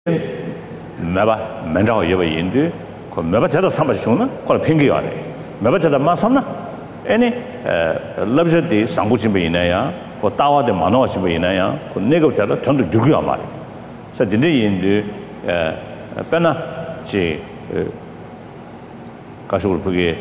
매바 맨자고 여바 인도 그 매바 제가 삼바 주는 걸 핑계야 돼. 매바 제가 마삼나 애니 럽저디 상고진배 있나야 그 따와데 만화진배 있나야 그 내가 제가 전도 죽여 말이야. 그래서 근데 인도 빼나 지 가족을 보게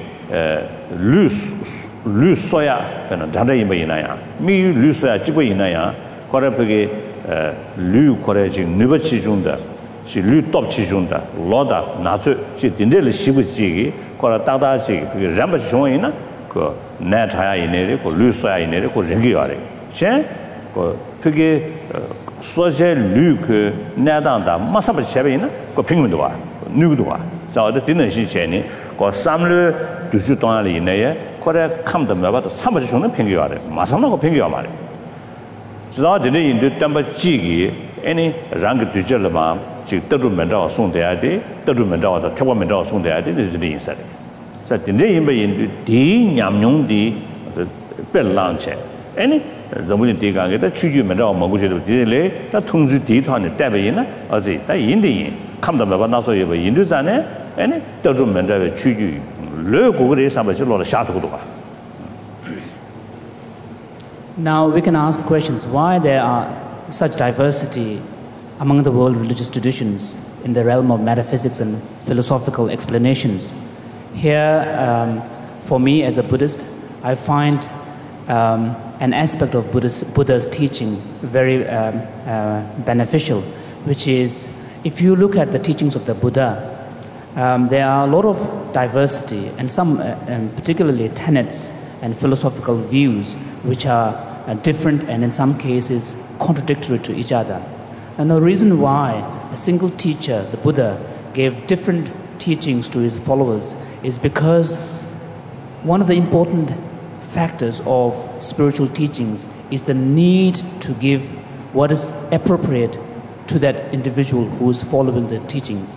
루소야 빼나 잔대인배 있나야 미 루소야 찍고 있나야 거래 보게 류 거래지 느버치 중다 시 류톱치 중다 로다 나주 지 딘데를 시부지기 거라 따다지 그 람바 중이나 그 내차야 이내리 그 류소야 이내리 그 랭기야래 그 그게 소제 류그 내단다 마사버 셰베이나 그 핑문도 와 누구도 와 자어도 되는 시체니 그 삼르 두주 동안에 이내에 거래 감도 매바도 삼버 중은 핑계야래 마사나고 핑계야 말이야 지나들이 인도 땀바 지기 애니 랑그 뒤절마 지 떠르면서 송돼야돼 떠르면서 태워면서 송돼야돼 이들이 인사래 자 근데 인도 디 냠용디 벨랑체 애니 저분이 디가게다 추주면서 먹고셔도 디래 다 통주 디ቷ네 대베이나 어지 다 인디 감다가 나서 예버 인도산에 애니 떠르면서 추주 르고그레 삼바실로 샤도도 가 Now we can ask questions why there are such diversity among the world religious traditions in the realm of metaphysics and philosophical explanations. Here, for me as a Buddhist, I find an aspect of Buddha's teaching very beneficial, which is if you look at the teachings of the Buddha, there are a lot of diversity and some particularly tenets and philosophical views which are different and in some cases contradictory to each other. And the reason why a single teacher, the Buddha, gave different teachings to his followers is because one of the important factors of spiritual teachings is the need to give what is appropriate to that individual who is following the teachings.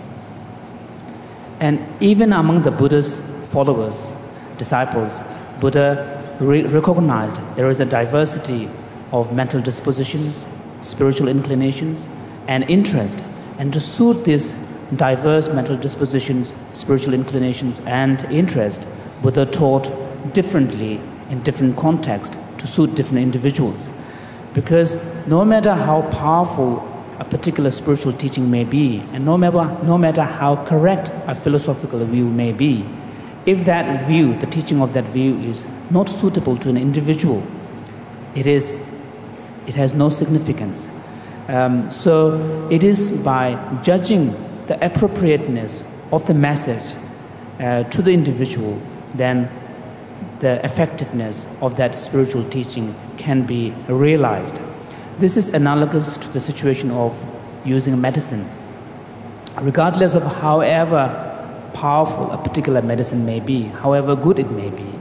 And even among the Buddha's followers, disciples, Buddha recognized there is a diversity of mental dispositions, spiritual inclinations, and interest. And to suit these diverse mental dispositions, spiritual inclinations, and interest, Buddha taught differently in different contexts to suit different individuals. Because no matter how powerful a particular spiritual teaching may be, and no matter how correct a philosophical view may be, if that view, the teaching of that view is not suitable to an individual, it has no significance. So it is by judging the appropriateness of the message to the individual, then the effectiveness of that spiritual teaching can be realized. This is analogous to the situation of using medicine. Regardless of however powerful a particular medicine may be, however good it may be,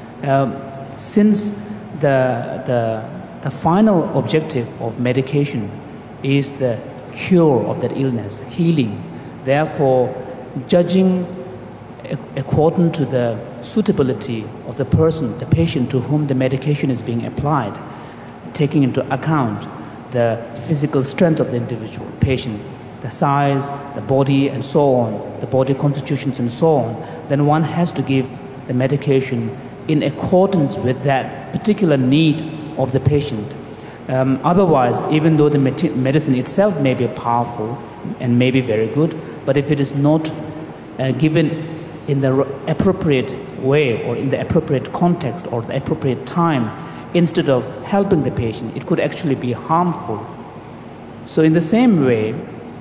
since the final objective of medication is the cure of that illness, healing, therefore judging according to the suitability of the person, the patient to whom the medication is being applied, taking into account the physical strength of the individual patient, the size, the body, and so on, the body constitutions and so on, then one has to give the medication in accordance with that particular need of the patient. Otherwise, even though the medicine itself may be powerful and may be very good, but if it is not given in the appropriate way or in the appropriate context or the appropriate time, instead of helping the patient, it could actually be harmful. So in the same way,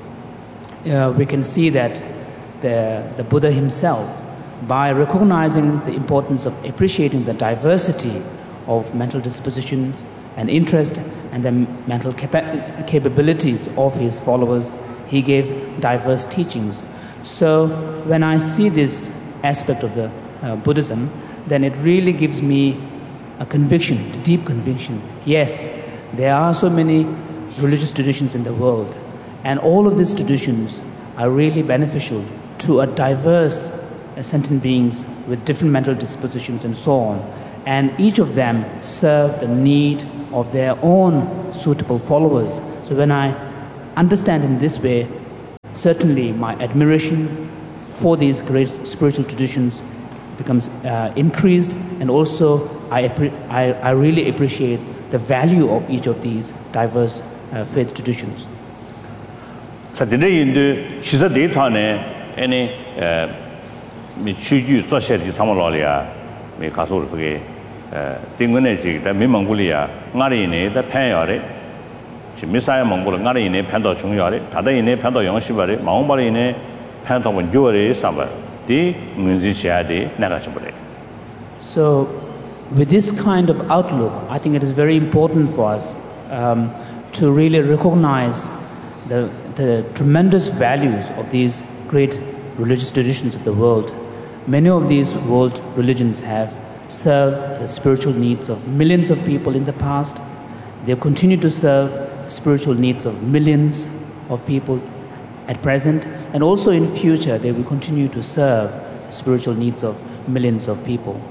we can see that the Buddha himself, by recognizing the importance of appreciating the diversity of mental dispositions and interest and the mental capabilities of his followers, he gave diverse teachings. So when I see this aspect of the Buddhism, then it really gives me a conviction, a deep conviction. Yes, there are so many religious traditions in the world, and all of these traditions are really beneficial to a diverse sentient beings with different mental dispositions and so on. And each of them serve the need of their own suitable followers. So when I understand in this way, certainly my admiration for these great spiritual traditions becomes increased, and also I really appreciate the value of each of these diverse faith traditions. 자, 근데 인도 시사 데이터네 아니 미 추주 조세디 삼월이야. 미 가서 그게 띵근에 지다 미망불이야. 나리네 다 편야래. 미사야 망불 나리네 편도 중요하래. 다다이네 편도 영시바래. 마음바리네 편도 원조래 삼바. 디 문지시야데 나가지버래. So with this kind of outlook, I think it is very important for us to really recognize the tremendous values of these great religious traditions of the world. Many of these world religions have served the spiritual needs of millions of people in the past. They continue to serve the spiritual needs of millions of people at present, and also in future they will continue to serve the spiritual needs of millions of people.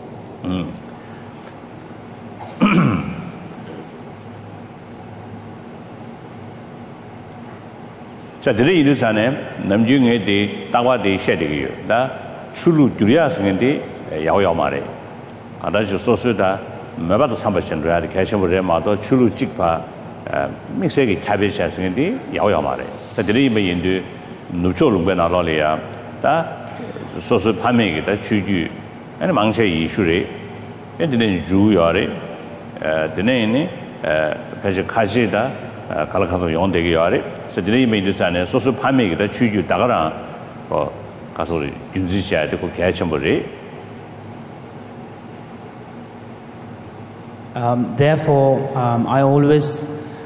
자, 들이 이르잖아요. 남중에 대 따와대 셔되기요. 다 출루 주리아스인데 야오야 말에. 아다지 소소다 매바도 삼바신로야 개셔버려 마도 출루 찍파 믹스에게 타베샤스인데 야오야 말에. 자, 들이 메인도 누초롱베 나로리아. 다 소소 판매게 다 주주 아니 망세 이슈래. 엔드는 주요래. 드네니 배제 가지다 갈라가서 용되게 요래. 그래서 드네이 메이드산에 소소 판매기다 주주 다가라 가서 윤지셔야 되고 개천벌이. Therefore, I always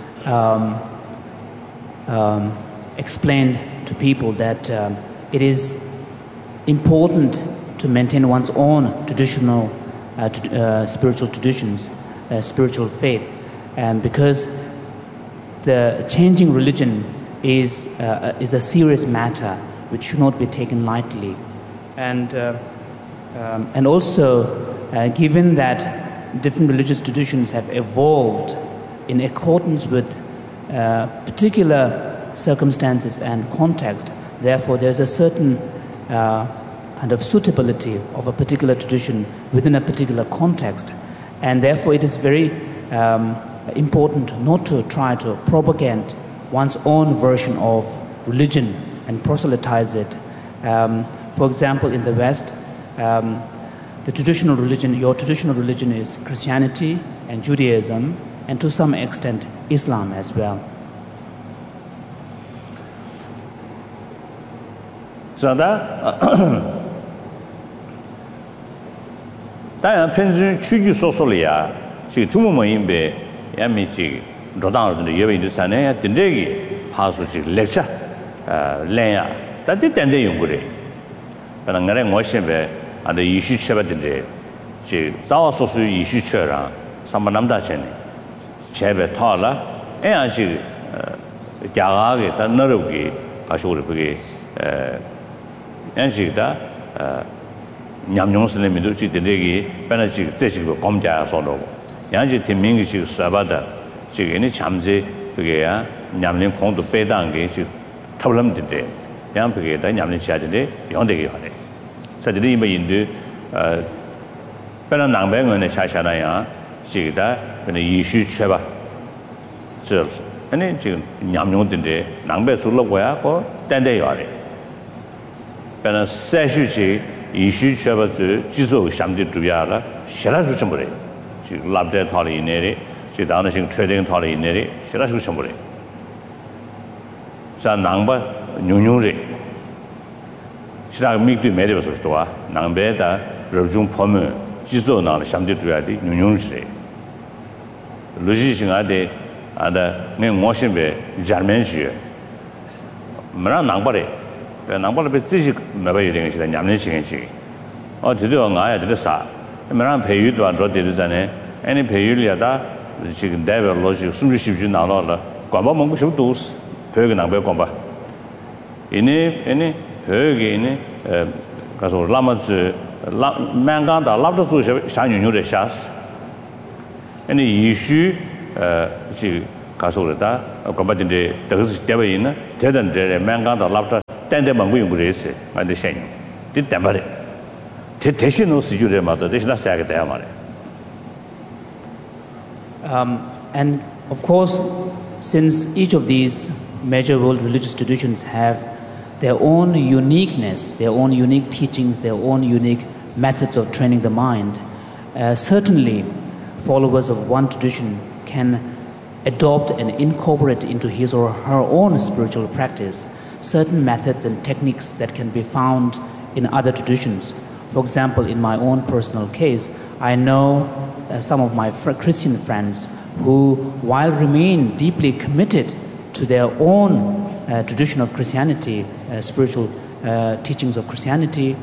explain to people that it is important to maintain one's own traditional spiritual traditions, spiritual faith, because the changing religion is a serious matter which should not be taken lightly, and also given that different religious traditions have evolved in accordance with particular circumstances and context, therefore there's a certain kind of suitability of a particular tradition within a particular context, and therefore it is very important not to try to propagate one's own version of religion and proselytize it. For example, in the West, the traditional religion, your traditional religion is Christianity and Judaism, and to some extent Islam as well. 자다 다양 편준 추주 소설이야. 지금 두모모인배 야미지 로당어들 예배인들산에 된대기 파수지 렉처 랭야 다들 된대 연구래. 그러나 뭐시베 안데 이슈 쳐봤는데 지 자와소수 이슈 쳐라 삼만남다체네 제베 타라 애아지 야가게 다 너럽게 가시오를 그게 엔지다 냠뇽슬레미도 지데기 페나지 제시고 검자서로 양지 팀밍이 지 사바다 지게니 잠제 그게야 냠린 공도 빼다한게 지 탑람인데 양 그게다 냠린 지하인데 연대게 하네 사들이 이메인데 페나 남배는 차샤나야 지다 근데 이슈 쳐봐 저 아니 지금 냠뇽인데 남배 줄러고야 고 딴데 요래 페나 세슈지 이슈 쳐봐서 지속 상대 두야라 싫어서 좀 그래 지금 랍데 탈이 내리 지금 다른 식 트레이딩 탈이 내리 싫어서 좀 그래 자 남바 뉴뉴리 싫어 미도 매려서 좋아 남배다 러중 포면 지속 나는 상대 두야디 뉴뉴리 로지싱아데 아다 내 모신베 자르멘시 뭐라 남바래 남바를 베지식 매바이 되는 시대 냠는 시간이 드디어 나야 되겠어 뭐라 배유도 안 되잖아요 아니 배유리야다 지금 대별 로직 숨주십주 나눠라 관바 먹고 싶도 배가 남배 관바 이니 배게 이니 가서 라마즈 만간다 랍도 주셔 상윤유의 샤스 아니 이슈 지 가서다 관바인데 더스 대바이나 대단데 만간다 랍도 단대 망고 연구를 만드 셴. 뒷담발에. 대신으로 쓰주를 마도 대신나 사게 돼야 말이야. And of course, since each of these major world religious traditions have their own uniqueness, their own unique teachings, their own unique methods of training the mind, certainly followers of one tradition can adopt and incorporate into his or her own spiritual practice certain methods and techniques that can be found in other traditions. For example, in my own personal case, I know some of my Christian friends who, while remain deeply committed to their own tradition of Christianity, spiritual teachings of Christianity,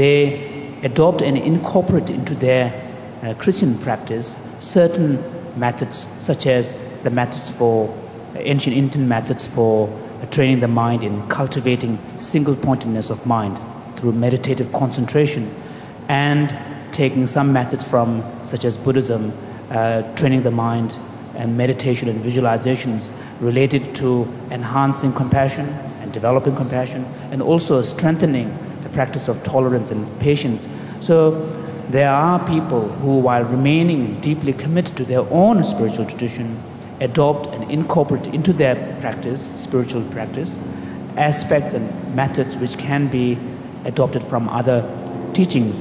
they adopt and incorporate into their Christian practice certain methods, such as the methods for ancient Indian methods for training the mind in cultivating single-pointedness of mind through meditative concentration, and taking some methods from, such as Buddhism, training the mind and meditation and visualizations related to enhancing compassion and developing compassion, and also strengthening the practice of tolerance and patience. So there are people who, while remaining deeply committed to their own spiritual tradition, adopt and incorporate into their practice, spiritual practice, aspects and methods which can be adopted from other teachings.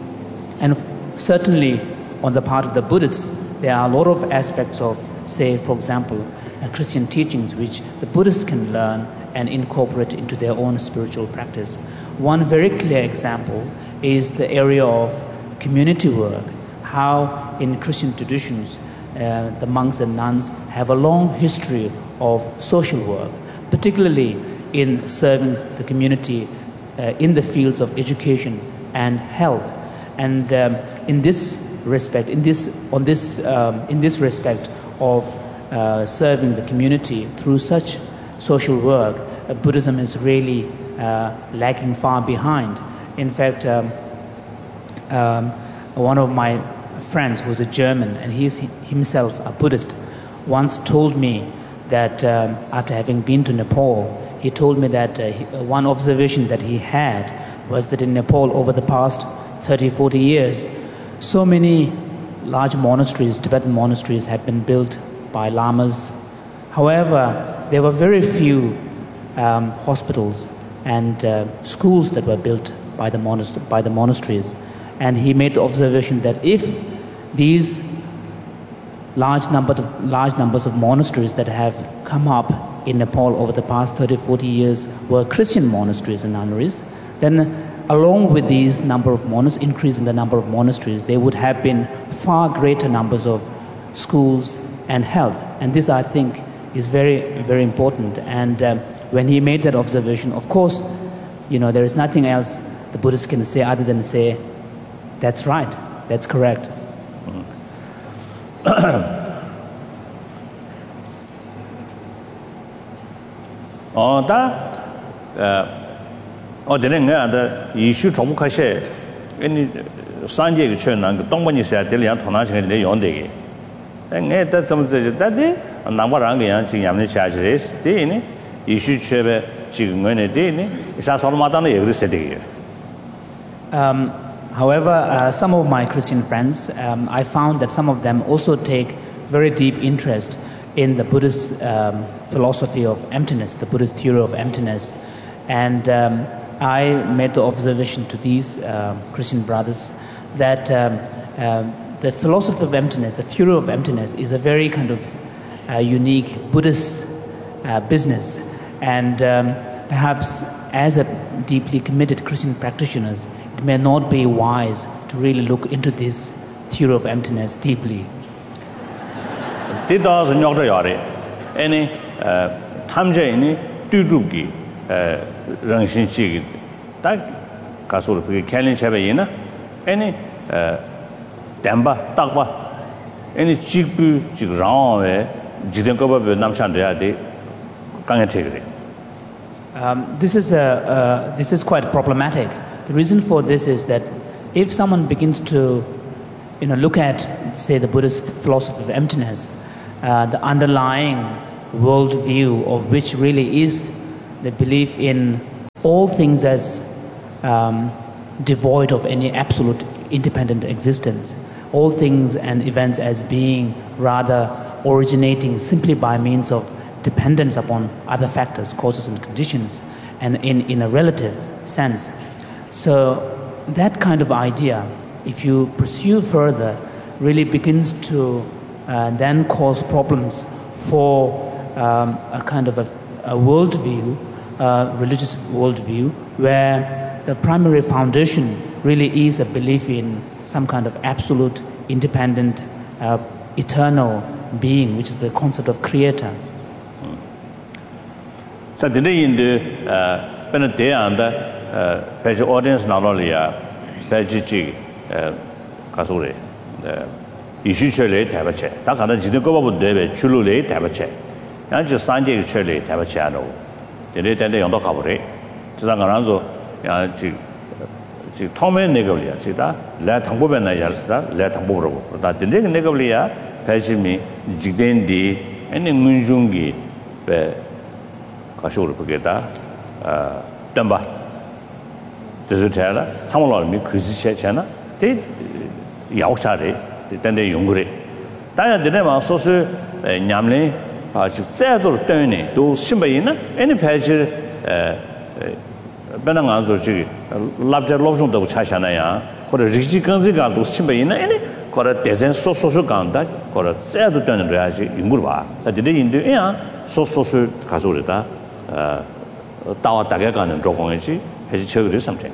And certainly on the part of the Buddhists, there are a lot of aspects of, say, for example, Christian teachings which the Buddhists can learn and incorporate into their own spiritual practice. One very clear example is the area of community work, how in Christian traditions the monks and nuns have a long history of social work, particularly in serving the community in the fields of education and health. And in this respect, in this respect of serving the community through such social work, Buddhism is really lagging far behind. In fact, one of my friends who's a German, and he's himself a Buddhist, once told me that after having been to Nepal, he told me that one observation that he had was that in Nepal over the past 30-40 years, so many large monasteries, Tibetan monasteries, have been built by lamas. However, there were very few hospitals and schools that were built by the monasteries. And he made the observation that if these large numbers of monasteries that have come up in Nepal over the past 30-40 years were Christian monasteries and nunneries, then along with these increase in the number of monasteries, there would have been far greater numbers of schools and health. And this, I think, is very, very important. And when he made that observation, of course, there is nothing else the Buddhists can say other than say, that's right, that's correct. 이슈 정복하셔. 아니 산지에 최난 그 동반이셔야 될 양 통나증에 내 용되게. 내가 좀 저다데 남바랑 그냥 지금 양내 차지레스 되네. 이슈 최배 지금 거네 되네. 사설마다는 얘기를 세대게. However, some of my Christian friends, I found that some of them also take very deep interest in the Buddhist philosophy of emptiness, the Buddhist theory of emptiness. And I made the observation to these Christian brothers that the philosophy of emptiness, the theory of emptiness, is a very kind of unique Buddhist business. And perhaps as a deeply committed Christian practitioners, it may not be wise to really look into this theory of emptiness deeply. Any 탐제인이 뚜두기 랑신치 딱 가서로 그 캘린체베이나 any 담바 딱바 any 직부 직랑에 지den거버 남산돼야돼 강해태그래. This is quite problematic. The reason for this is that if someone begins to look at, say, the Buddhist philosophy of emptiness, the underlying worldview of which really is the belief in all things as devoid of any absolute independent existence, all things and events as being rather originating simply by means of dependence upon other factors, causes and conditions, and in a relative sense. So that kind of idea, if you pursue further, really begins to then cause problems for a kind of a worldview, religious worldview, where the primary foundation really is a belief in some kind of absolute, independent, eternal being, which is the concept of creator. So today in the day and the audience not only page kasure issue chele tabache ta kana jide ko babu debe chulu le tabache yan ji sanje chele tabache ano de de yong do ka bure ji sang ran zo ya ji thome ne go ya ji da la thang bo ben na ya la thang bo ro da de ne go ya page mi jiden di ene ngun jung gi be kasure bugeda tamba desutela samolo mi kuzi che chana de yaoshare de yongure 다야 되네마 소수 냠네 바지 제도를 때문에 또 심바이나 애니 패지 배낭 소지 랍저 롭종도 차샤나야或者리지 건지가 또 심바이나 애니 거라 대전 소소소 간다 거라 제도 때문에 해야지 연구를 봐 다들 인도야 소소소 가서르다 다와 다게 가는 조공이지 해지 처리를 삼탱이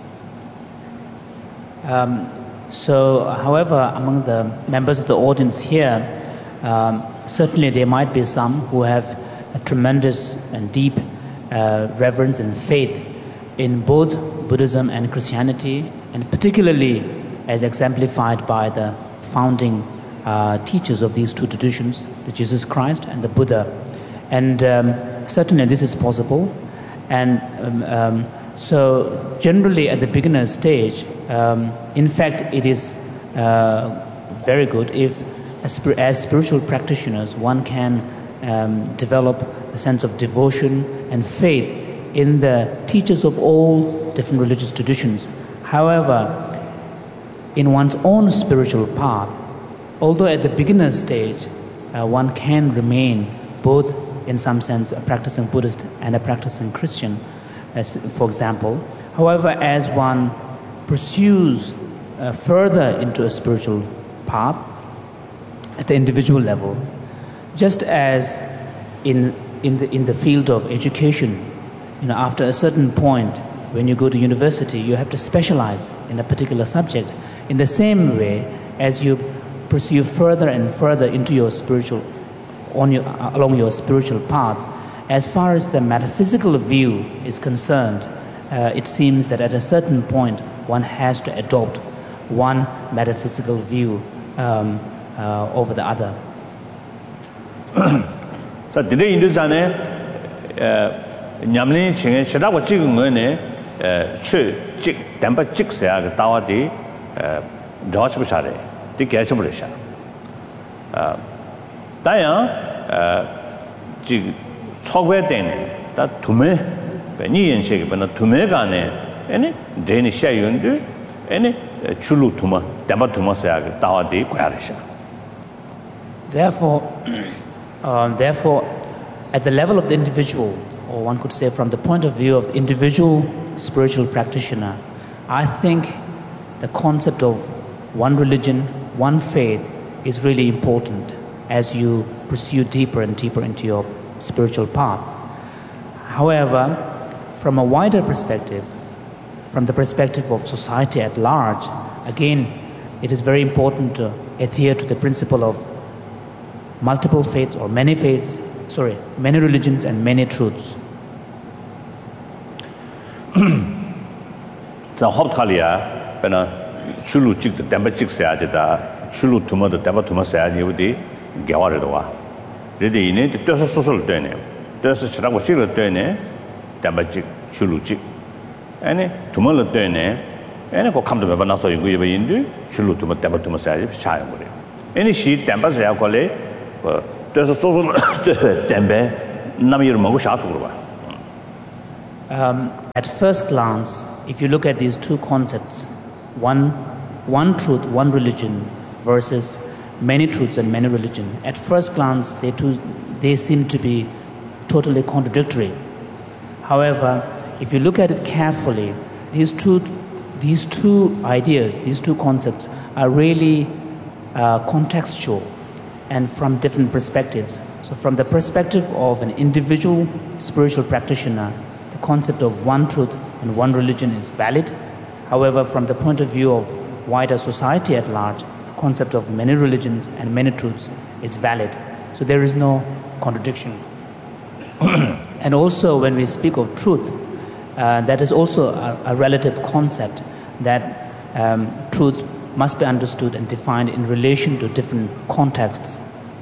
So, however, among the members of the audience here, certainly there might be some who have a tremendous and deep reverence and faith in both Buddhism and Christianity, and particularly as exemplified by the founding teachers of these two traditions, the Jesus Christ and the Buddha. And certainly this is possible. And so generally at the beginner stage, in fact, it is very good if, as spiritual practitioners, one can develop a sense of devotion and faith in the teachers of all different religious traditions. However, in one's own spiritual path, although at the beginner stage, one can remain both, in some sense, a practicing Buddhist and a practicing Christian, as, for example. However, as one pursues further into a spiritual path at the individual level, just as in the field of education, after a certain point, when you go to university, you have to specialize in a particular subject. In the same way, as you pursue further and further into your along your spiritual path, as far as the metaphysical view is concerned, it seems that at a certain point one has to adopt one metaphysical view over the other. So today in this ane nyamlin chinge chira ko chig ngone che chig damba chig sa ga tawa di dawch bu chare di ge chu bu sha da ya ji chogwe den da tume be ni yen che ge be na tume ga ne ene de ni sha yun de ene chulu tuma damba tuma sa ga tawa di kwa ra sha. Therefore, at the level of the individual, or one could say from the point of view of the individual spiritual practitioner, I think the concept of one religion, one faith is really important as you pursue deeper and deeper into your spiritual path. However, from a wider perspective, from the perspective of society at large, again, it is very important to adhere to the principle of multiple faiths or many religions and many truths. So hoptalia bena chulu chik the damba chik sa da chulu tuma the damba tuma sa ni wudi gyaware do wa rede ine de toso sosol de ne toso chira ko chik de ne damba chik chulu chik ane tuma le de ne ane ko kam de ba na so yu ye ba yin du chulu tuma damba tuma sa ji cha yo re ane shi damba sa ko le toso sosol dembe nam yir mo sha tu ba At first glance, if you look at these two concepts, one truth, one religion versus many truths and many religion, at first glance they seem to be totally contradictory. However, if you look at it carefully, these two ideas, these two concepts are really contextual and from different perspectives. So from the perspective of an individual spiritual practitioner, the concept of one truth and one religion is valid. However, from the point of view of wider society at large, the concept of many religions and many truths is valid. So there is no contradiction. And also when we speak of truth, that is also a relative concept, that truth must be understood and defined in relation to different contexts.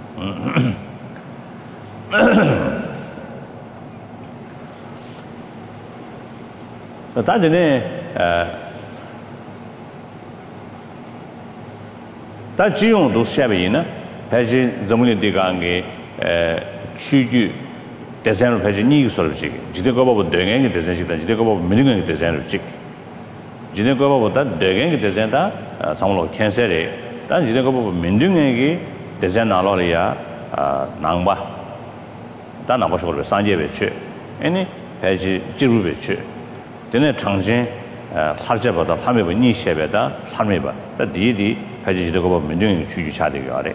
design of Hajini sort of chick. Jidegoba doing any design, Jidegoba minimum design of chick. Jidegoba that doing design that some of cancer, then Jidegoba Mindungi design Alolia Nangba. Then I was over Sanje Vichu, any Haji Jiru Vichu. Then a Changjin, Hajaba, the Hamiba Nishebeda, Hamiba, the deity Haji Jidegoba Mindungi Chuchadi.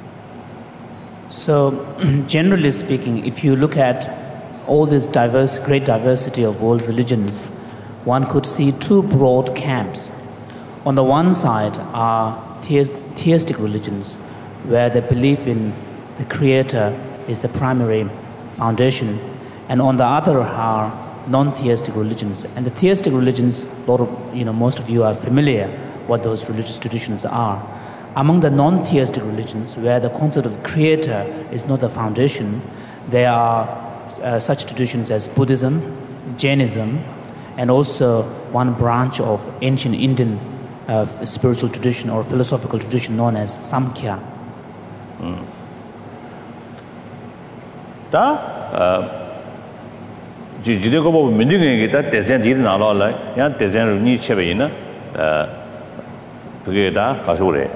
So, generally speaking, if you look at all this great diversity of world religions, one could see two broad camps. On the one side are theistic religions, where the belief in the Creator is the primary foundation, and on the other are non-theistic religions. And the theistic religions, most of you are familiar what those religious traditions are. Among the non-theistic religions, where the concept of Creator is not the foundation, there are such traditions as Buddhism, Jainism, and also one branch of ancient Indian spiritual tradition or philosophical tradition known as Samkhya. Jidegoba Mindungi that design didn't allow like Yan design of Nichevina, Pugeda, Kasure.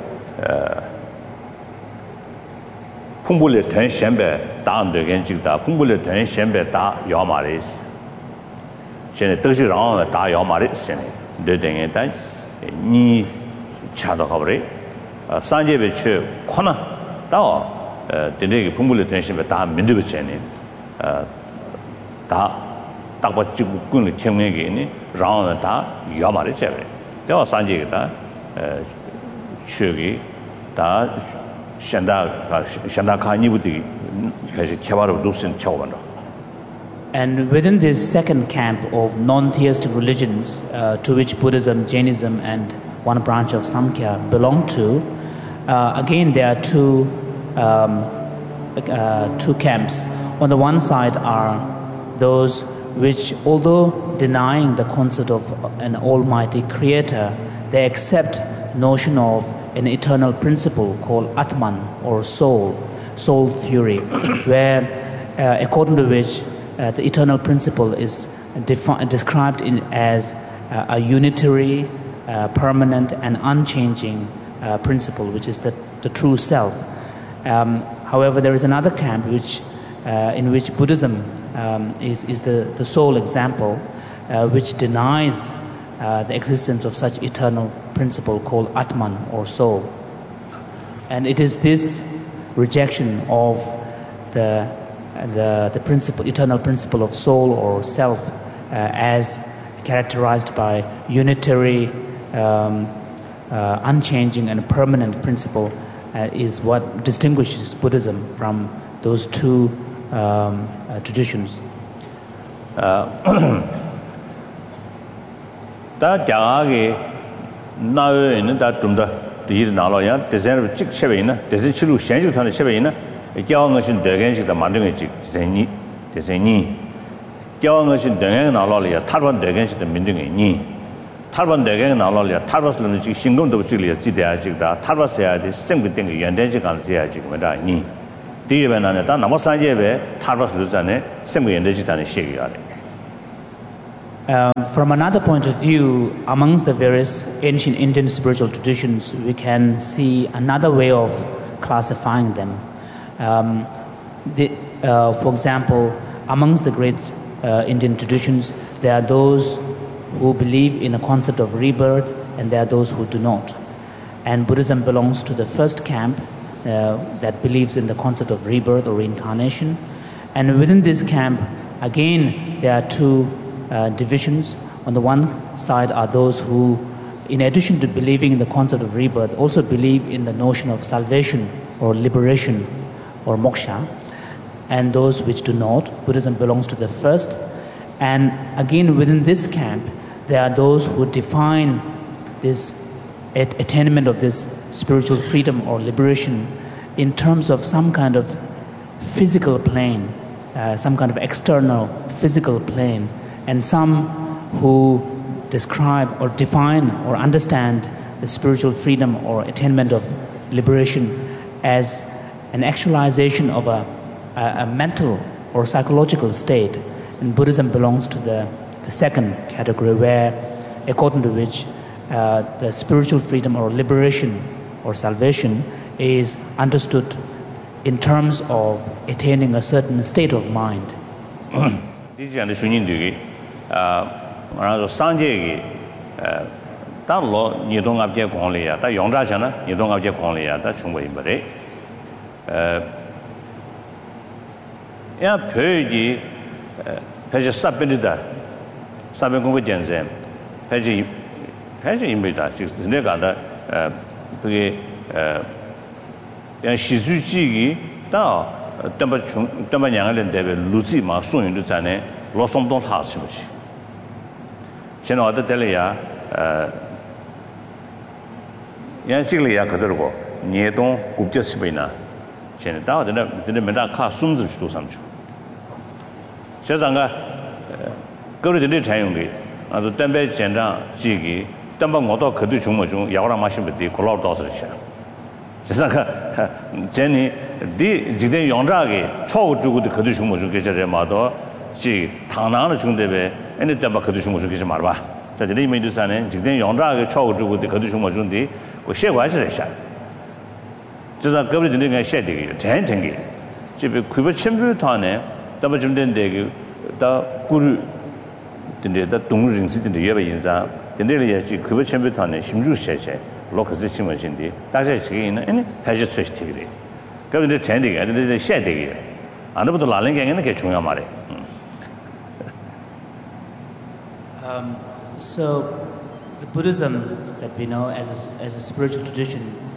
Pumbule Ten Shembe, down the Genjida, Pumbule Ten Shembe, da Yamaris. Jenny does it on the da Yamaris, Jenny, the day and time, Ni Chadokabri, Sanje Vichu, Kona, da, the day Pumbule Ten Shembe, da Mindu Jenny, da Tabachukun, Chemegi, round the da Yamaris. There was Sanje, Chugi, da Shanda Kani would be Chavaro Dusin Chavano. And within this second camp of non-theistic religions, to which Buddhism, Jainism, and one branch of Samkhya belong to, again there are two camps. On the one side are those which, although denying the concept of an almighty creator, they accept notion of an eternal principle called Atman or soul theory, where according to which the eternal principle is described as a unitary, permanent and unchanging principle, which is the true self. However, there is another camp in which Buddhism is the sole example, which denies the existence of such eternal principle called Atman or soul. And it is this rejection of the principle, eternal principle of soul or self, as characterized by unitary, unchanging and permanent principle, is what distinguishes Buddhism from those two traditions. That Jagagi now in that Tunda, the Naloya, design of Chick Shavina, design Chilu Shanju Tana Shavina, a Jawangashin Daganshi, the Mandungi, Deseni, Jawangashin Dagan Alolia, Tarban Daganshi, the Mindungi, Tarban Dagan Alolia, Tarbas Lunaji, Shingon to Chilia, Zidajic, Tarbasea, the same thing, Yandajic and Ziajic, Medani. The Evanana, Namasanje, Tarbas Luzane, same Yandajic and Shigiari. From another point of view, amongst the various ancient Indian spiritual traditions, we can see another way of classifying them. For example, amongst the great Indian traditions, there are those who believe in a concept of rebirth, and there are those who do not. And Buddhism belongs to the first camp that believes in the concept of rebirth or reincarnation. And within this camp, again, there are two divisions. On the one side are those who, in addition to believing in the concept of rebirth, also believe in the notion of salvation or liberation or moksha. And those which do not, Buddhism belongs to the first. And again, within this camp, there are those who define this attainment of this spiritual freedom or liberation in terms of some kind of physical plane, some kind of external physical plane, and some who describe or define or understand the spiritual freedom or attainment of liberation as an actualization of a mental or psychological state. And Buddhism belongs to the second category, where, according to which the spiritual freedom or liberation or salvation is understood in terms of attaining a certain state of mind. Page imita negada the shizuji da tambanyang debe luzi ma sonyun zane losom don ha shimushi cheno da delia yan jiglia kazergo niedong gubje sibina chen da de meda ka sumzu shu samchu jazanga go de chayong ge azu dambe jenjang jigi 담바 모두 그도 중모 중 야오라 마시베디 콜라우 도스리샤 제사가 제니 디 지대 용자게 초고 주고도 그도 중모 중 계절에 마도 지 당나는 중대베 애니 담바 그도 중모 중 계절 말봐 자들이 메두산에 지대 용자게 초고 주고도 그도 중모 중디 그 셰관시샤 제사 거버리 되는 게 셰되게 전쟁게 집에 그거 첨부탄에 담바 좀 된데 다 구르 근데 다 동르징시든데 예배 인자 근데를 예지 그거 첨부탄에 심주셰셰 로커스 심어진디 다시 지금 있는 패지 스위치들이 그런데 전쟁이 아닌데 셰되게 안도부터 라는 게 중요한 말이에요. So the Buddhism that we know as a spiritual tradition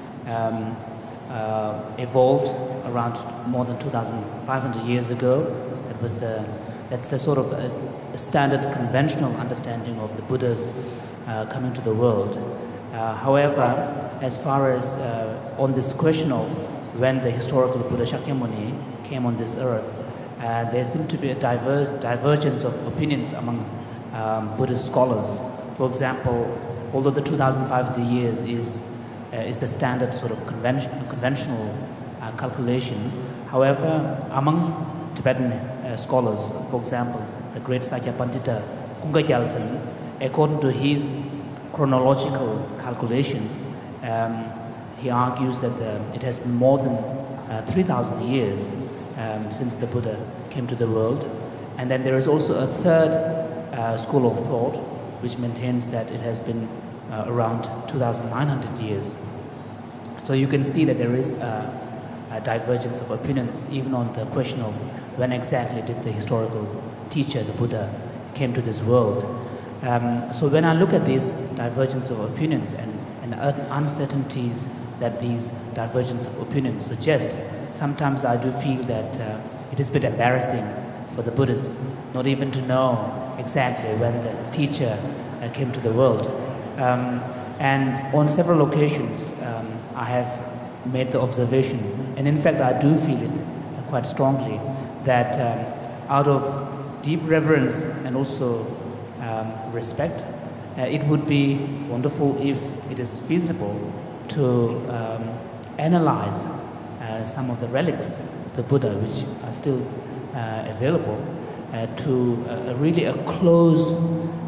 evolved around more than 2,500 years ago. That's the sort of a standard conventional understanding of the Buddhas coming to the world. However, as far as on this question of when the historical Buddha Shakyamuni came on this earth, there seemed to be a divergence of opinions among Buddhist scholars. For example, although the 2,500 years is the standard sort of conventional calculation, however, among Tibetan scholars, for example, the great Sakya Pandita Kunga Gyaltsen, according to his chronological calculation, he argues that it has been more than 3,000 years since the Buddha came to the world. And then there is also a third school of thought which maintains that it has been around 2,900 years. So you can see that there is a divergence of opinions even on the question of when exactly did the historical teacher, the Buddha, came to this world. So when I look at these divergence of opinions and uncertainties that these divergence of opinions suggest, sometimes I do feel that it is a bit embarrassing for the Buddhists not even to know exactly when the teacher came to the world. And on several occasions, I have made the observation, and in fact I do feel it quite strongly, that out of deep reverence and also respect, it would be wonderful if it is feasible to analyze some of the relics of the Buddha which are still available to really a close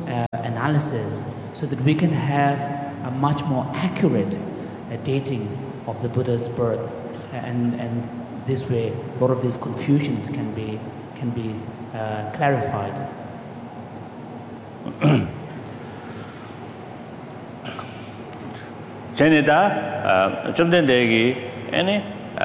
analysis so that we can have a much more accurate dating of the Buddha's birth, and this way a lot of these confusions can be clarified. Chenita, Chumden Degi, any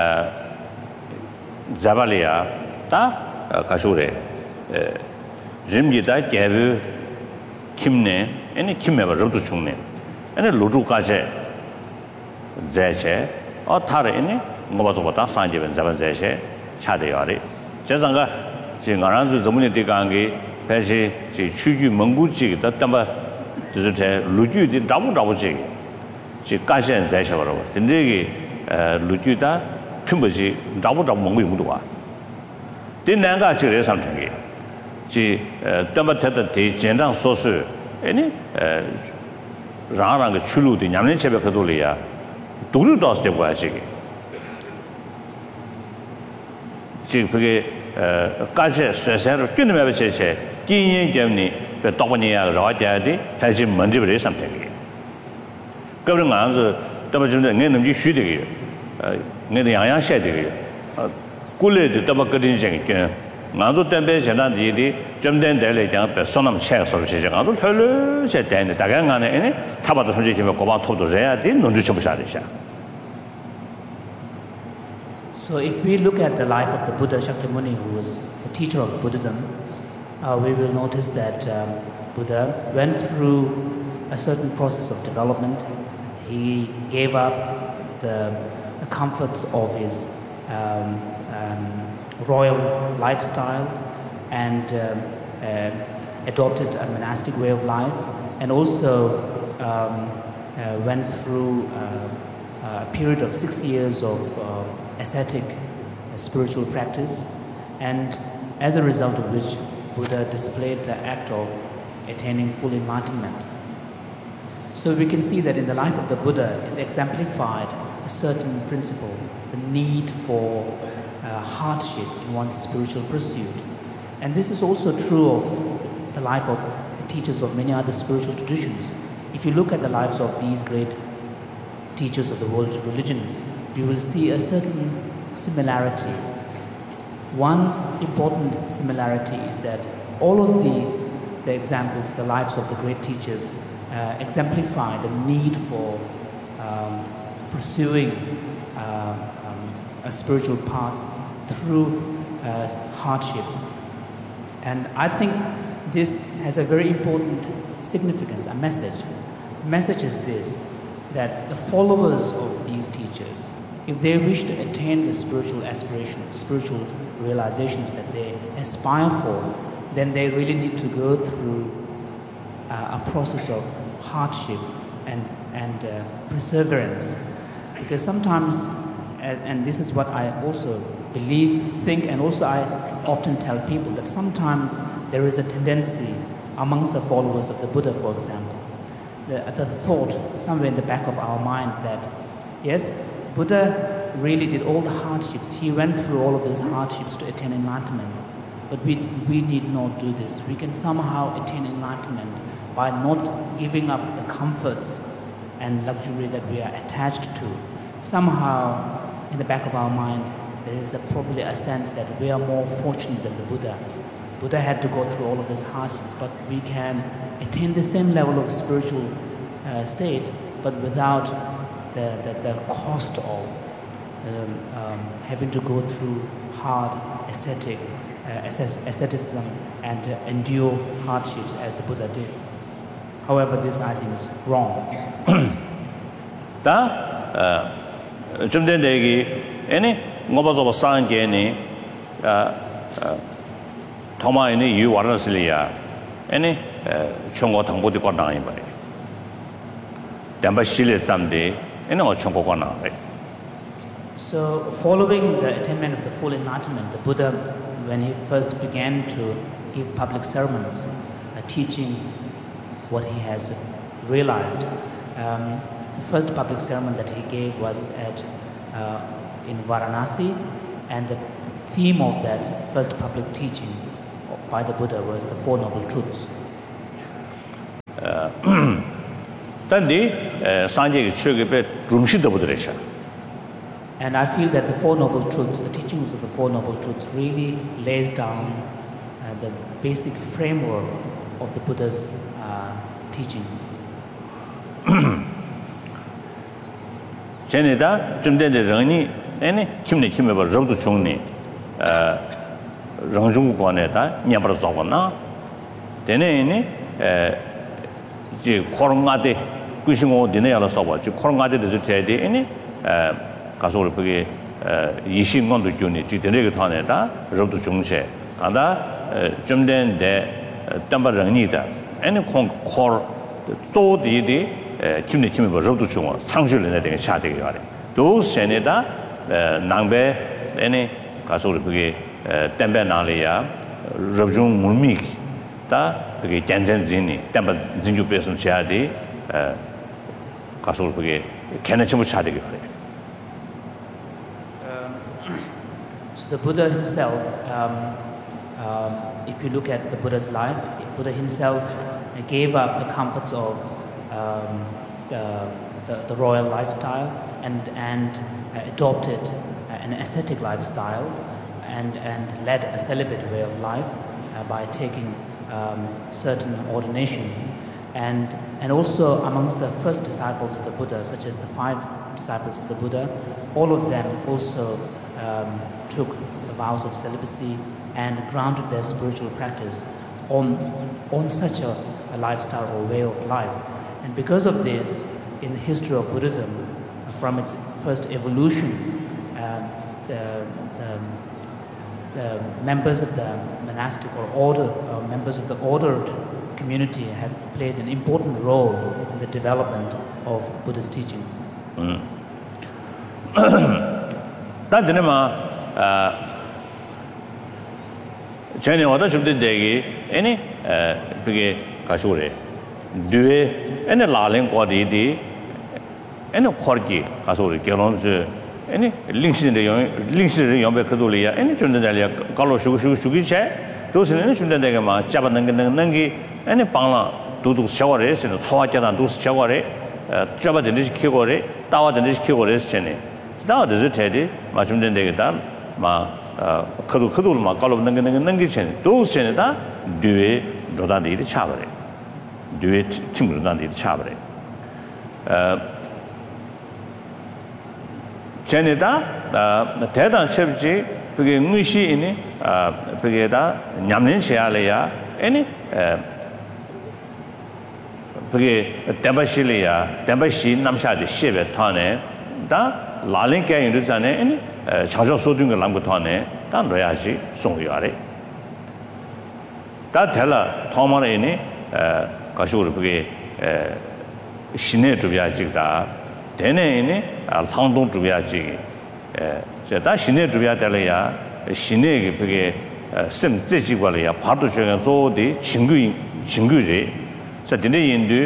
Zavalia, Ta Kashure, Jimgita, Gavu, Kimne, any Kimeva Rutuchune, any Ludu Kaje, Zeche, or Tare, any Mobazota, Sanjev and Zavan Zeche, Chadiari, Jazanga, Jingaranzu, Zamuni Digangi, Peshi, Chuju Munguchi, the Tamba, Luju, the double jig. She Kashan Zashava, the Negi Lujuda, Tumbaji, double Mungua. Didn't Nanga something. She Tamatata, Jendang Sosu, any Rang Chulu, the Yamin Chebacadulia, Dulu dos de Washi. She Kasha, Sasser, Kinamaviche, King Germany, the Topania, Rajadi, has him Mandibri something. Government answer, Tabajan shooting near the Ayan Shady. Gully the Tabakadin, Nanzo Tempe, Janadi, Jumden Dele, Sonam Chairs of Shijan, Hulu, said Dan, the Tagan, and any Tabata Hajima to Rea, didn't know Shadisha. So, if we look at the life of the Buddha Shakyamuni, who was a teacher of Buddhism, we will notice that Buddha went through a certain process of development. He gave up the comforts of his royal lifestyle and adopted a monastic way of life, and also went through a period of 6 years of ascetic spiritual practice, and as a result of which Buddha displayed the act of attaining full enlightenment. So we can see that in the life of the Buddha is exemplified a certain principle, the need for hardship in one's spiritual pursuit. And this is also true of the life of the teachers of many other spiritual traditions. If you look at the lives of these great teachers of the world's religions, you will see a certain similarity. One important similarity is that all of the examples, the lives of the great teachers, exemplify the need for pursuing a spiritual path through hardship. And I think this has a very important significance, a message. The message is this, that the followers of these teachers, if they wish to attain the spiritual aspirations, spiritual realizations that they aspire for, then they really need to go through a process of hardship and perseverance. Because sometimes, and this is what I also think, and also I often tell people, that sometimes there is a tendency amongst the followers of the Buddha, for example, the thought somewhere in the back of our mind that, yes, Buddha really did all the hardships. He went through all of these hardships to attain enlightenment. But we need not do this. We can somehow attain enlightenment by not giving up the comforts and luxury that we are attached to. Somehow, in the back of our mind, there is probably a sense that we are more fortunate than the Buddha. Buddha had to go through all of these hardships, but we can attain the same level of spiritual state, but without the cost of having to go through hard asceticism and endure hardships as the Buddha did. However, this I think is wrong. Jumden Degi, any Mobazo San Geni, Toma any you are any Chongo Tango de Kodai by Damba Shile someday, any Chongo Kona. So, following the attainment of the full enlightenment, the Buddha, when he first began to give public sermons, teaching what he has realized, the first public sermon that he gave was in Varanasi, and the theme of that first public teaching by the Buddha was the Four Noble Truths. 단디 산제 추격에 rum시도 보더래샤. And I feel that the Four Noble Truths, the teachings of the Four Noble Truths, really lays down the basic framework of the Buddha's teaching. 제네다 좀 전에 런이 아니 김에 봐 rob도 중니 런중관에다 냐버서 잡거나 되네니 이제 코로나데 꾸싱고 되네야로 써봐. 지 코로나데도 돼야 아니 가서 그게 이신권도 주니 지대내게 타네다 rob도 중세 간다 좀 된데 담바랑니다 아니 콩코 조디디 김에 봐 rob도 중어 상실에 되게 샤되게 하래. 도스에다 낭배 아니 가서 그게 템베 나리아 rob중 물미 다 그게 잔잔진이 템바 진주 배송 샤디 가서 그게 개념을 샤되게 하래. So the Buddha himself, if you look at the Buddha's life, Buddha himself gave up the comforts of the royal lifestyle and adopted an ascetic lifestyle and led a celibate way of life by taking certain ordination. And also amongst the first disciples of the Buddha, such as the 5 disciples of the Buddha, all of them also took the vows of celibacy and grounded their spiritual practice on such a lifestyle or way of life. And because of this, in the history of Buddhism, from its first evolution, the members of the monastic or order, members of the ordered community have played an important role in the development of Buddha's teachings. 전에 와다 좀 되게 아니 그게 가시오래 뒤에 아니 라랭 거디디 아니 거기 가시오래 결혼스 아니 링신의 영배 그돌이야 아니 좀 되려 갈로 슈기체 도스는 좀 되게 막 잡는 게 아니 방라 도둑 샤워레스는 초화자나 도스 샤워레 잡아든지 키고레 따와든지 키고레스 전에 다들 저테디 맞좀 되게다 막 그도 막 갈로 넘는 게 전에 도스에다 뒤에 로다들이 차버려 뒤에 친구들한테 차버려 전에다 대단 첩지 그게 의시이니 그게다 냠는 시야래야 아니 그게 템바시 남샤데 시베 타네 다 라랭게 인르자네 아니 자저 소든 거 남고 타네 다 넣어야지 송이야래 다 될라 토마레니 가시고 그게 신의 주비아지다 되네니 상동 주비아지 다 신의 주비아 될래야 신의 그게 심自己관리야 파도 중에 조디 친구지 자 근데 인도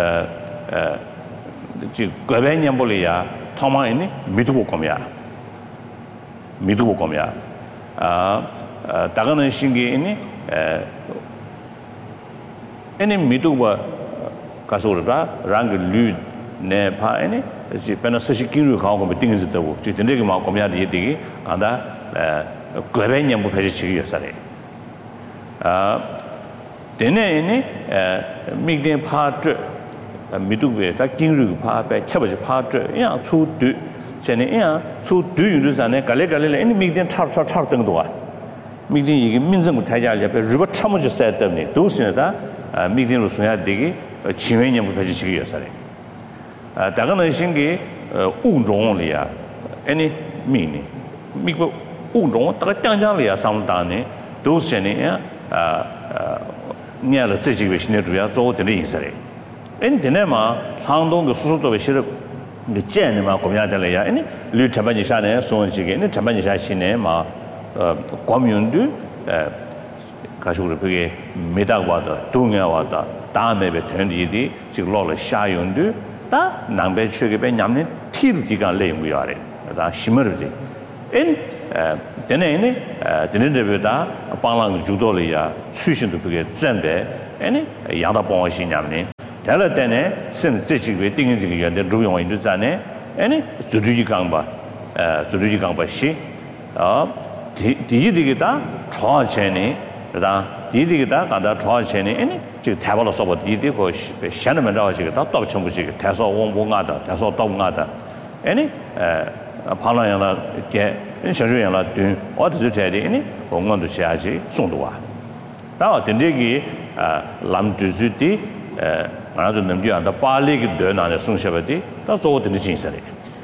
지 거배냠볼이야 토마이니 미두고 거미야 다가는 신기니 애니 미두고 가서라 랑그 류 네파니 지 베나스시 기루 가고 미팅즈도 지 근데게 막 거미야 되게 간다 거배냠보 패지치기였어요 되네니 미게 파트 미두베 다 긴루 파베 쳬버지 파트 야 추드 전에 야 추드 유르산에 갈레 애니 미게 차차 등도와 미게 이게 민정부 타자를 옆에 루버 참으지 세트니 도스네다 미게로 소야 되게 지회념부 패지치기였어요 다가는 신기 우종리야 애니 미니 미고 우종 다가 땅장리야 상당히 도스네你了这几位新的主要做的意思嘞，人家呢嘛，长东的叔叔作为是你见的嘛，国家的了呀，你绿成本以下呢，送几个，你成本以下新的嘛，国民的가지고 그게 메다와다 동해와다 다음에 변리디 지금 로를 샤윤도 다 남배 추격에 냠는 티르디가 레임이야래 다 심어르디 엔 되네네 되는데보다 방랑 주도리야 수신도 그게 전배 아니 야다 봉어시 냠네 달라 때네 신 지지게 띵인 지게 연대 루용 인도 자네 아니 주주지 강바 주주지 강바시 디디기다 초아체니 그다 디디기다 간다 초아체니 아니 지 대발로 서버 디디고 샤는 라와지가 더 전부지 대서 원공하다 대서 동하다 아니 팔라야라 게 인셔주야라 든 어디서 제디 아니 공원도 해야지 송도와 다 된대기 람주주디 아주 넘겨한다 빨리기 되나는 송셔버디 다 저거든 진짜리.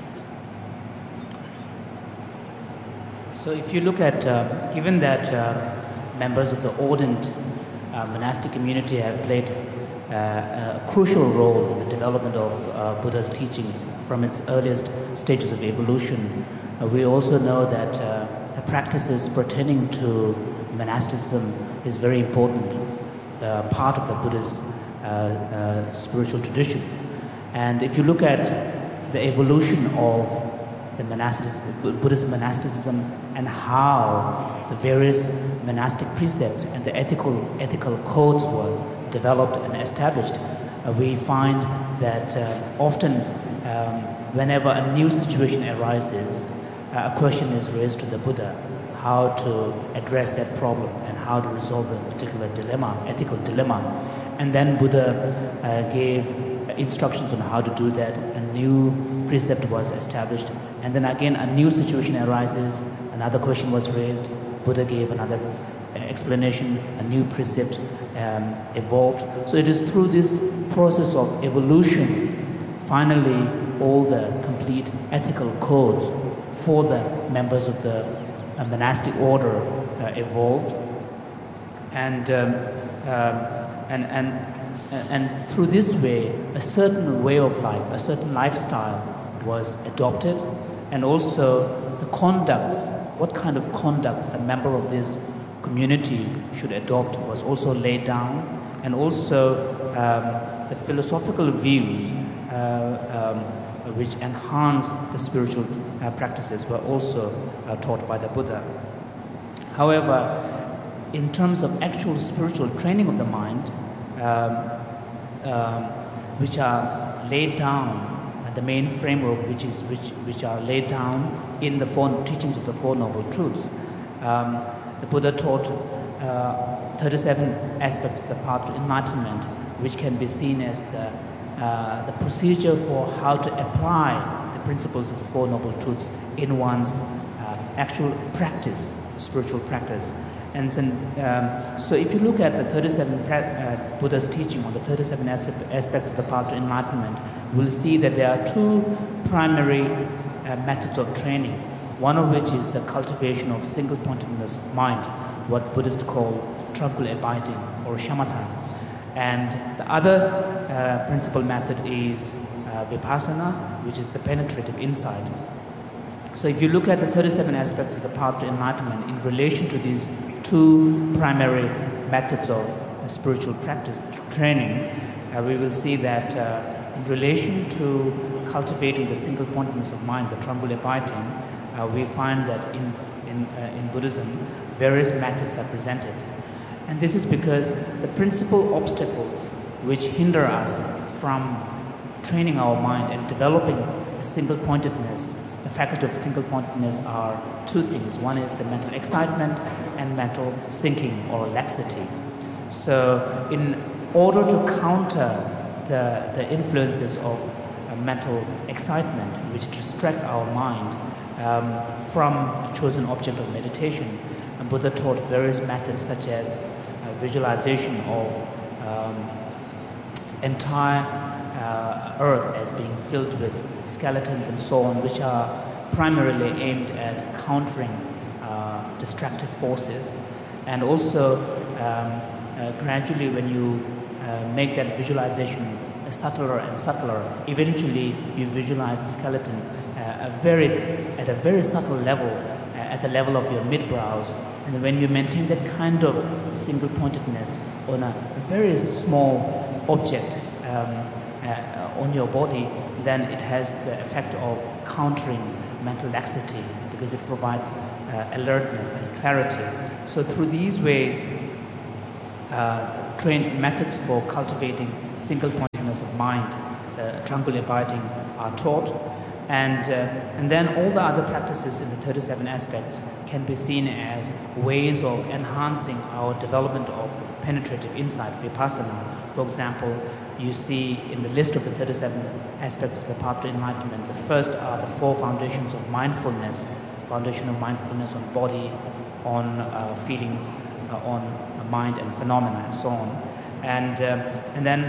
So if you look at, given that members of the ordained monastic community have played a crucial role in the development of Buddha's teaching from its earliest stages of evolution, we also know that the practices pertaining to monasticism is very important part of the Buddha's spiritual tradition. And if you look at the evolution of the Buddhist monasticism and how the various monastic precepts and the ethical codes were developed and established, we find that often whenever a new situation arises, a question is raised to the Buddha how to address that problem and how to resolve a particular dilemma, ethical dilemma. And then Buddha gave instructions on how to do that. A new precept was established. And then again, a new situation arises, another question was raised, Buddha gave another explanation, a new precept evolved. So it is through this process of evolution, finally, all the complete ethical codes for the members of the monastic order evolved. And through this way, a certain way of life, a certain lifestyle was adopted, and also the conducts, what kind of conduct a member of this community should adopt was also laid down, and also the philosophical views which enhance the spiritual practices were also taught by the Buddha. However, in terms of actual spiritual training of the mind, which are laid down, the main framework which are laid down in the teachings of the Four Noble Truths. The Buddha taught 37 aspects of the path to enlightenment, which can be seen as the procedure for how to apply the principles of the Four Noble Truths in one's actual practice, spiritual practice. And so if you look at the 37 Buddha's teaching on the 37 aspects of the path to enlightenment, we'll see that there are two primary methods of training, one of which is the cultivation of single-pointedness of mind, what Buddhists call tranquil abiding or shamatha. And the other principal method is vipassana, which is the penetrative insight. So if you look at the 37 aspects of the path to enlightenment in relation to these two primary methods of spiritual practice training, we will see that in relation to cultivating the single-pointedness of mind, the tranquil abiding, we find that in Buddhism, various methods are presented. And this is because the principal obstacles which hinder us from training our mind and developing a single-pointedness, the faculty of single-pointedness, are two things. One is the mental excitement and mental sinking or laxity. So in order to counter the influences of mental excitement which distract our mind from a chosen object of meditation, Buddha taught various methods such as visualization of entire earth as being filled with skeletons and so on, which are primarily aimed at countering destructive forces. And also gradually, when you make that visualization subtler and subtler, eventually you visualize the skeleton at a very subtle level, at the level of your mid-brows. And when you maintain that kind of single-pointedness on a very small object on your body, then it has the effect of countering mental laxity because it provides alertness and clarity. So through these ways, train methods for cultivating single-pointedness mindfulness of mind, the tranquil abiding, are taught. And then all the other practices in the 37 aspects can be seen as ways of enhancing our development of penetrative insight, vipassana. For example, you see in the list of the 37 aspects of the path to enlightenment, the first are the 4 foundations of mindfulness, foundation of mindfulness on body, on feelings, on mind and phenomena, and so on. And then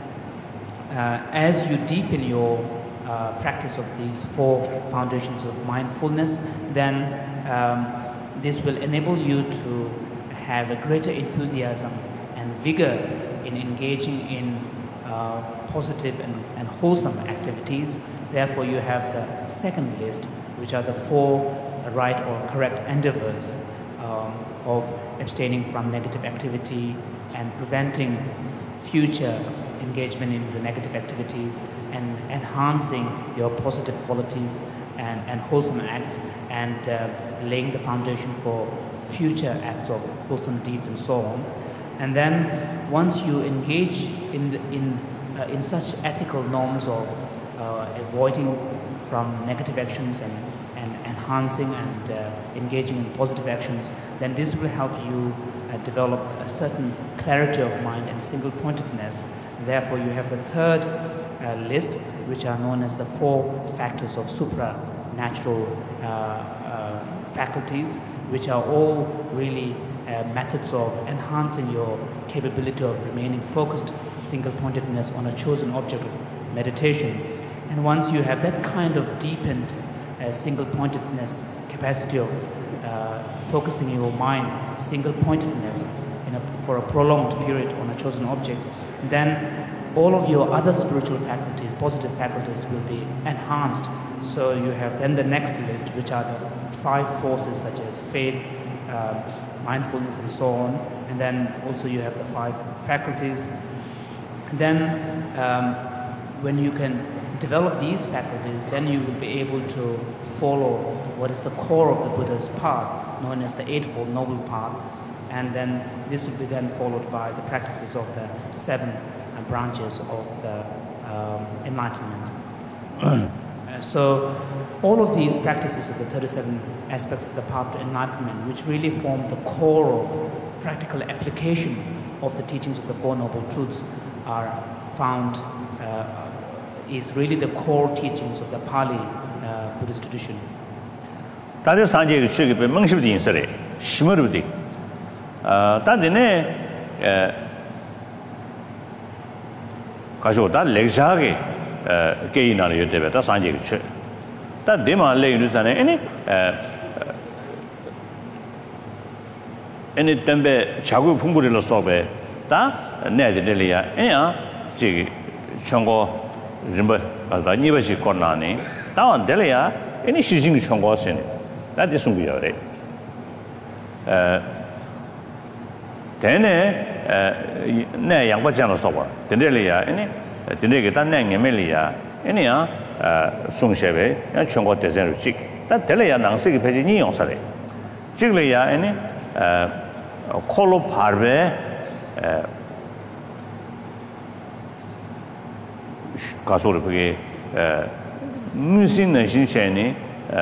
as you deepen your practice of these 4 foundations of mindfulness, then this will enable you to have a greater enthusiasm and vigor in engaging in positive and wholesome activities. Therefore, you have the second list, which are the 4 right or correct endeavors of abstaining from negative activity and preventing future engagement in the negative activities, and enhancing your positive qualities and wholesome acts, and laying the foundation for future acts of wholesome deeds and so on. And then once you engage in such ethical norms of avoiding from negative actions and enhancing and engaging in positive actions, then this will help you develop a certain clarity of mind and single-pointedness. Therefore, you have the third list, which are known as the 4 factors of supranatural faculties, which are all really methods of enhancing your capability of remaining focused, single-pointedness on a chosen object of meditation. And once you have that kind of deepened single-pointedness capacity of focusing your mind, single-pointedness for a prolonged period on a chosen object, then all of your other spiritual faculties, positive faculties, will be enhanced. So you have then the next list, which are the 5 forces such as faith, mindfulness, and so on. And then also you have the 5 faculties. And then when you can develop these faculties, then you will be able to follow what is the core of the Buddha's path, known as the Eightfold Noble Path. And then this will be then followed by the practices of the 7 branches of the enlightenment. So all of these practices of the 37 aspects of the path to enlightenment, which really form the core of practical application of the teachings of the 4 Noble Truths, are found, is really the core teachings of the Pali Buddhist tradition. 다들 산지에 취급해 멍십디 인설에 심어르디 다들네 가지고 다 렉자게 게이나를 여대베 다 산지에 취 다 데마 레이르산에 애니 덤베 자구 풍부리로 써베 다 내들이야 애야 지 청고 림바 다 니버시 코나니 다원 될이야 애니 시징 청고선 다 대승부여래 대네 내 양바장으로 써봐 된들이야 애니 된데게 다 내게멜이야 애니야 송셰베 야 청고 대전으로 찍다 될이야 낭색이 배진이 용사래 찍을이야 애니 콜로 파르베 가소를 그게 무슨 신신이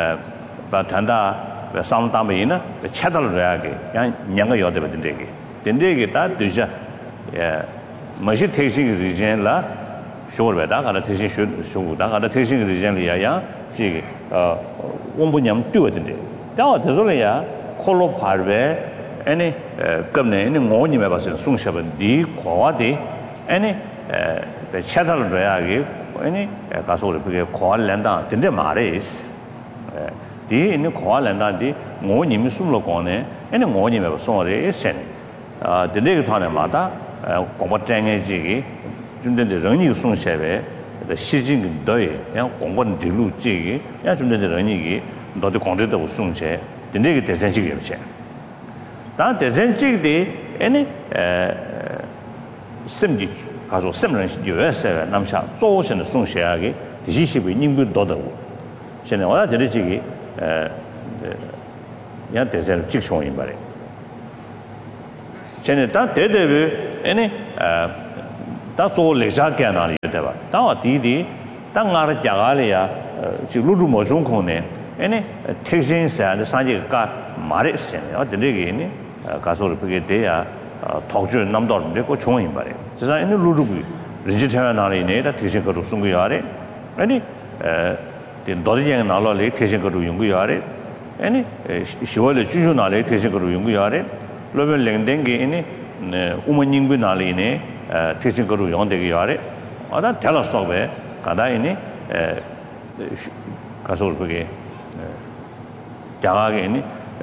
바탄다 상담이나 차달을 해야게 양 냥가 여대 된대게 된대게 다 되자 예 머시 택시 리젠라 쇼르베다 가다 택시 쇼고다 가다 택시 리젠리야야 지 원분념 뛰어든데 다 되sol이야 콜로 파르베 애니 겁네 애니 뭐님에 봐서 송샤번 디 과와디 애니 차달을 해야게 애니 가소를 그게 과알랜다 된데 말이스 디 있는 과알랜다디 뭐님이 숨로 거네 애니 뭐님에 봐 송어리 있으니 된데 타네 마다 공부장에지기 준된데 정리 송샤베 시진 더에 양 공부는 뒤루지기 야 준된데 정리기 너도 공부도 송샤 된데 대전식이 없지 다 대전식이 애니 심지 가서 심는 유에서 남샤 조선의 송샤하게 디시십이 님부 도다고现在我要这里几个야 대전 직송인 말이에요现在다 대대비 애니 that's all lecture canal, whatever. Now, Didi, Tangara Jagalia, Chiludu Mojunkone, any Texans and the Sanjika Maris, or the Ligini, Castle Pigedea, Tokyo Namdor, they go chewing by it. So, any Ludubi, Rigitanari, teaching to Sunguyare, any the Dodian Nala lake teaching to Yunguyare, any Shivala Jujunale teaching to Yunguyare, Lovel Lendengi, any Umaningunaline, teaching to Yondegare, or that tell us of it, Kadaini, Castle Pigay, Jagani,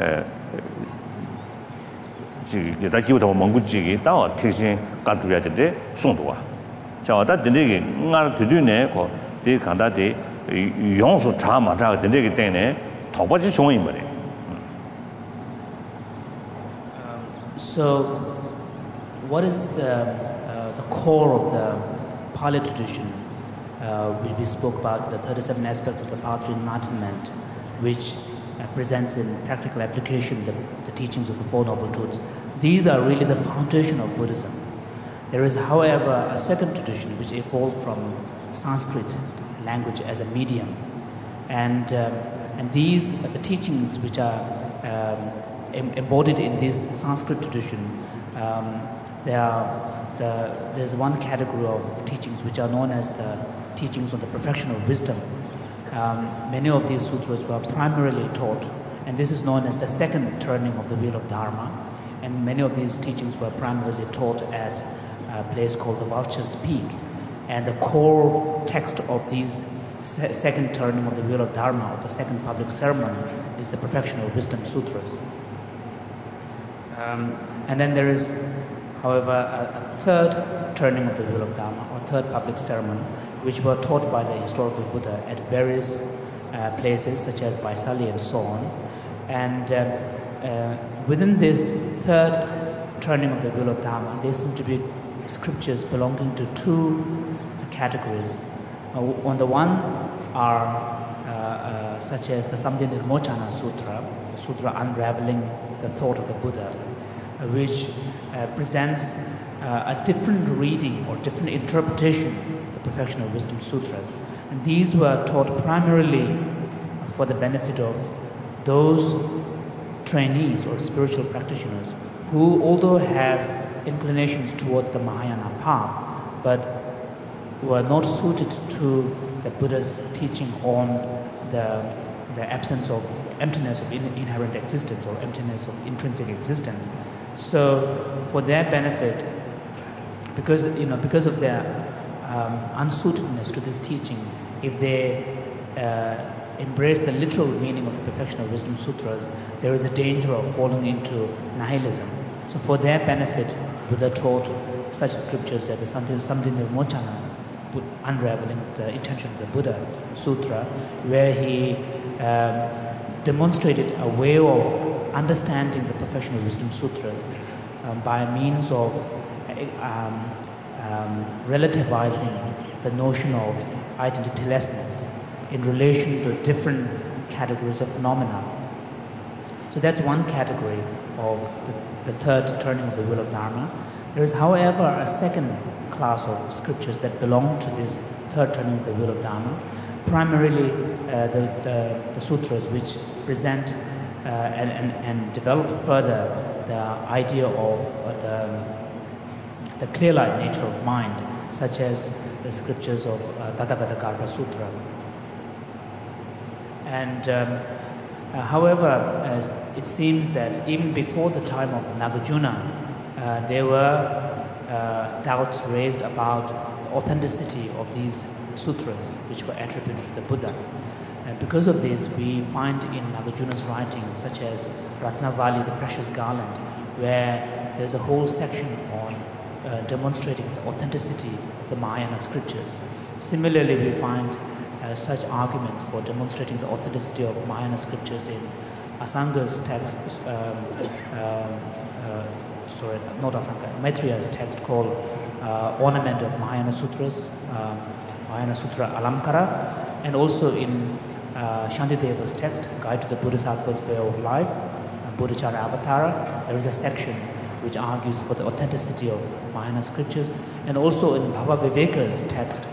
that you to Monguchi, now teaching country at the day, Sundua. So that the nigga, not to do ne, they can that day, you also charm the nigga dene, talk what you showing money. So, what is the core of the Pali tradition, which we spoke about, the 37 aspects of the path to enlightenment, which presents in practical application the teachings of the Four Noble Truths? These are really the foundation of Buddhism. There is, however, a second tradition which evolved from Sanskrit language as a medium, and these are the teachings which are embodied in this Sanskrit tradition. There's one category of teachings which are known as the teachings on the perfection of wisdom. Many of these sutras were primarily taught, and this is known as the second turning of the wheel of Dharma, and many of these teachings were primarily taught at a place called the Vulture's Peak, and the core text of these second turning of the wheel of Dharma, or the second public ceremony, is the Perfection of Wisdom Sutras. And then there is, however, a third turning of the wheel of Dharma, or third public ceremony, which were taught by the historical Buddha at various places, such as Vaisali and so on. And within this third turning of the wheel of Dharma, there seem to be scriptures belonging to two categories. On the one are such as the Samdhinirmochana Sutra, the sutra unraveling the thought of the Buddha, which presents a different reading or different interpretation of the Perfection of Wisdom Sutras. And these were taught primarily for the benefit of those trainees or spiritual practitioners who, although have inclinations towards the Mahayana path, but were not suited to the Buddha's teaching on the absence of emptiness of inherent existence or emptiness of intrinsic existence. So, for their benefit, because of their unsuitedness to this teaching, if they embrace the literal meaning of the Perfection of Wisdom Sutras, there is a danger of falling into nihilism. So, for their benefit, Buddha taught such scriptures as the Samdhinirmochana, unraveling the intention of the Buddha Sutra, where he demonstrated a way of understanding the Perfection of Wisdom Sutras by means of relativizing the notion of identitylessness in relation to different categories of phenomena. So that's one category of the third turning of the wheel of Dharma. There is, however, a second class of scriptures that belong to this third turning of the wheel of Dharma, primarily the sutras which present and develop further the idea of the clear-light nature of mind, such as the scriptures of Tathagata Garbha Sutra. And however, it seems that even before the time of Nagarjuna, there were doubts raised about the authenticity of these sutras which were attributed to the Buddha. And because of this, we find in Nagarjuna's writings, such as Ratnavali, the Precious Garland, where there's a whole section on demonstrating the authenticity of the Mahayana scriptures. Similarly, we find such arguments for demonstrating the authenticity of Mahayana scriptures in Asanga's text, Maitreya's text called Ornament of Mahayana Sutras, Mahayana Sutra Alamkara, and also in Shantideva's text, Guide to the Bodhisattva's Way of Life, Bodhicharya Avatara. There is a section which argues for the authenticity of Mahayana scriptures, and also in Bhava Viveka's text,